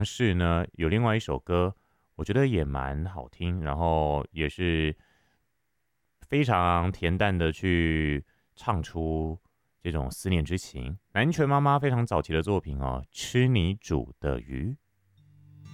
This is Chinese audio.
是呢，有另外一首歌，我觉得也蛮好听，然后也是非常恬淡的去唱出这种思念之情。南拳妈妈非常早期的作品哦，《吃你煮的鱼》。